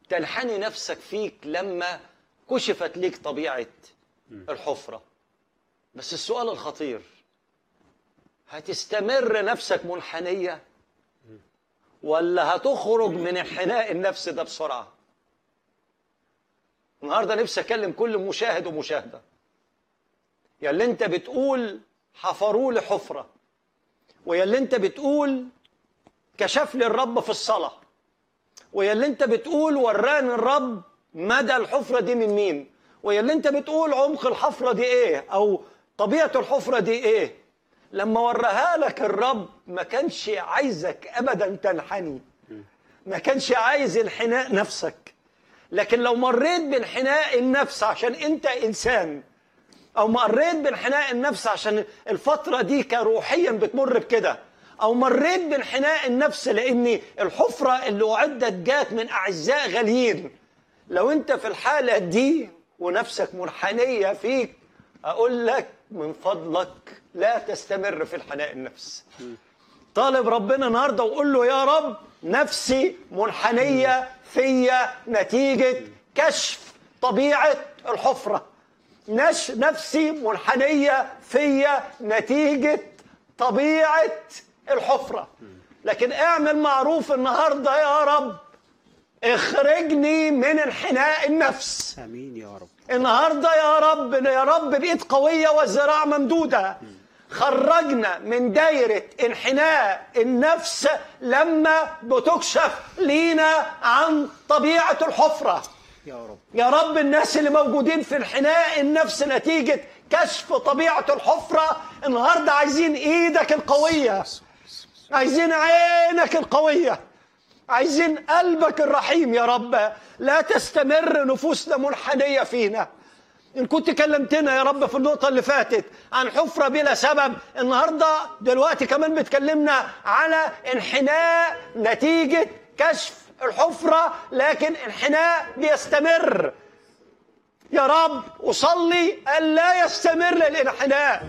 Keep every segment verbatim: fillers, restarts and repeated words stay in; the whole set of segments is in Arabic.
تنحني نفسك فيك لما كشفت ليك طبيعة الحفرة. بس السؤال الخطير، هتستمر نفسك منحنية ولا هتخرج من انحناء النفس ده بسرعة؟ النهاردة نفسي أكلم كل مشاهد ومشاهدة، يا اللي انت بتقول حفروا لي حفرة، ويا اللي انت بتقول كشف لي الرب في الصلاة، ويا اللي انت بتقول وراني الرب مدى الحفرة دي من مين، ويا اللي انت بتقول عمق الحفرة دي ايه او طبيعة الحفرة دي ايه. لما وراها لك الرب ما كانش عايزك ابدا تنحني، ما كانش عايز انحناء نفسك. لكن لو مريت بانحناء النفس عشان انت انسان، او مريت بانحناء النفس عشان الفترة دي كروحيا بتمر بكده، او مريت بانحناء النفس لان الحفرة اللي اعدت جات من اعزاء غاليين، لو انت في الحالة دي ونفسك منحنية فيك، اقول لك من فضلك لا تستمر في انحناء النفس. طالب ربنا النهارده وقول له يا رب نفسي منحنية فيا نتيجة كشف طبيعة الحفرة، نش نفسي منحنية فيا نتيجة طبيعة الحفرة. لكن اعمل معروف النهاردة يا رب، اخرجني من انحناء النفس. امين يا رب. النهاردة يا رب، يا رب بإيد قوية والذراع ممدودة خرجنا من دايرة انحناء النفس لما بتكشف لينا عن طبيعة الحفرة. يا رب يا رب الناس اللي موجودين في انحناء النفس نتيجة كشف طبيعة الحفرة، النهاردة عايزين ايدك القوية، عايزين عينك القوية، عايزين قلبك الرحيم يا رب. لا تستمر نفوسنا منحنية فينا. إن كنت كلمتنا يا رب في النقطة اللي فاتت عن حفرة بلا سبب، النهاردة دلوقتي كمان بتكلمنا على انحناء نتيجة كشف الحفرة، لكن انحناء بيستمر. يا رب أصلي ألا يستمر الانحناء،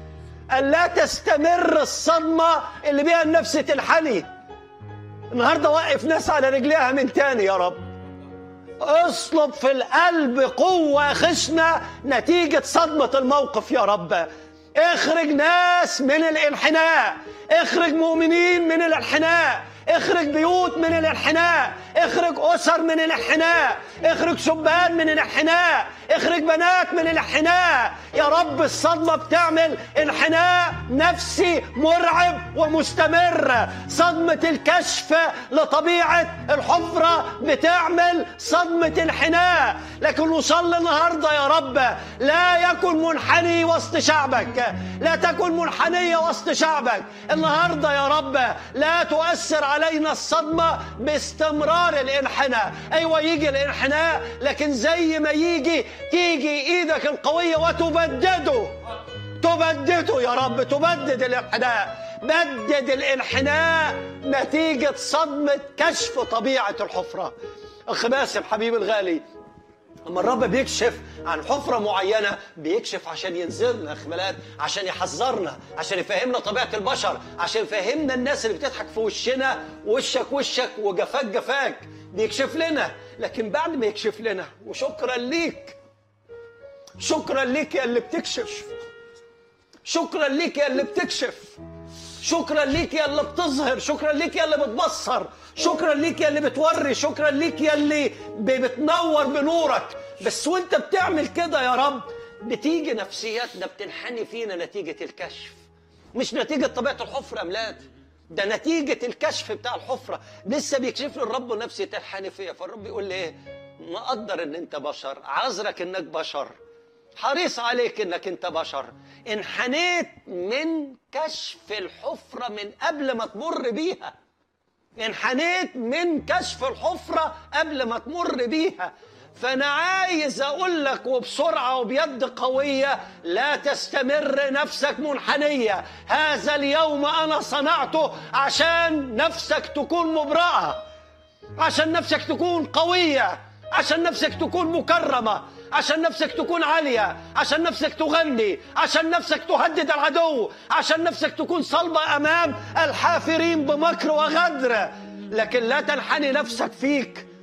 ألا تستمر الصدمة اللي بيها النفس تنحني. النهاردة وقف ناس على رجليها من تاني يا رب، اصلب في القلب قوة خشنة نتيجة صدمة الموقف يا رب. اخرج ناس من الانحناء، اخرج مؤمنين من الانحناء، اخرج بيوت من الانحناء، اخرج أسر من الانحناء، اخرج شبان من الانحناء، اخرج بنات من الانحناء. يا رب الصدمة بتعمل انحناء نفسي مرعب ومستمر، صدمة الكشف لطبيعة الحفرة بتعمل صدمة انحناء. لكن نصلي النهاردة يا رب لا يكن منحني وسط شعبك، لا تكن منحنية وسط شعبك النهاردة يا رب. لا تؤثر علينا الصدمة باستمرار الانحناء. ايوه يجي الانحناء، لكن زي ما يجي تيجي ايدك القوية وتبدده، تبدده يا رب، تبدد الانحناء. بدد الانحناء نتيجة صدمة كشف طبيعة الحفرة. اخ باسم حبيبي الغالي، لما الرب بيكشف عن حفرة معينة بيكشف عشان ينزلنا اخمالات، عشان يحذرنا، عشان يفهمنا طبيعة البشر، عشان يفهمنا الناس اللي بتضحك في وشنا، وشك وشك وجفاك جفاك، بيكشف لنا. لكن بعد ما يكشف لنا، وشكرا ليك، شكرا ليك يا اللي بتكشف، شكرا ليك يا اللي بتكشف، شكرا ليك يا اللي بتظهر، شكرا ليك يا اللي بتبصر، شكرا ليك يا اللي بتوري، شكرا ليك يا اللي بتنور بنورك. بس وانت بتعمل كده يا رب بتيجي نفسياتنا بتنحني فينا نتيجة الكشف، مش نتيجة طبيعة الحفرة يا ميلاد، ده نتيجة الكشف بتاع الحفرة. لسه بيكشف لي الرب نفسي تنحني فيا. فالرب يقول لي ايه؟ مقدر ان انت بشر، عذرك انك بشر، حريص عليك انك انت بشر، انحنيت من كشف الحفرة من قبل ما تمر بيها، انحنيت من كشف الحفرة قبل ما تمر بيها. فأنا عايز أقول لك وبسرعة وبيد قوية، لا تستمر نفسك منحنية. هذا اليوم أنا صنعته عشان نفسك تكون مبرأة، عشان نفسك تكون قوية، عشان نفسك تكون مكرمة، عشان نفسك تكون عالية، عشان نفسك تغني، عشان نفسك تهدد العدو، عشان نفسك تكون صلبة أمام الحافرين بمكر وغدر. لكن لا تنحني نفسك فيك